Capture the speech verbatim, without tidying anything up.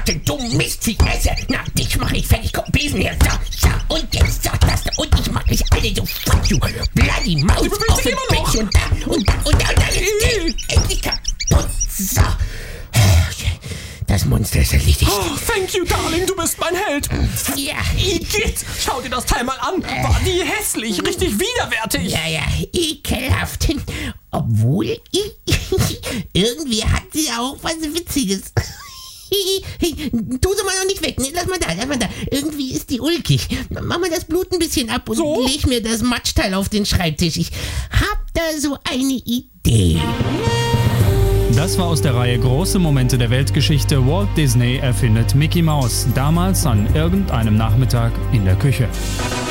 Trottel, du Mistviehesse. Na, dich mach ich fertig, komm, Besen her. So, so, und jetzt so, das da, und ich mach dich alle so, fuck you, bloody Maus. Du bewegst dich immer noch. Und da, und da, und da, und da, ist endlich kaputt. So. Das Monster ist erledigt. Oh, thank you, Darling, du bist mein Held. Ja. Igitt, schau dir das Teil mal an. War die hässlich, richtig widerwärtig. Ja, ja, ekelhaft. Obwohl, irgendwie hat sie auch was Witziges. Tu sie mal noch nicht weg. Nee, lass mal da, lass mal da. Irgendwie ist die ulkig. Mach mal das Blut ein bisschen ab und so? leg mir das Matschteil auf den Schreibtisch. Ich hab da so eine Idee. Das war aus der Reihe Große Momente der Weltgeschichte. Walt Disney erfindet Mickey Mouse. Damals an irgendeinem Nachmittag in der Küche.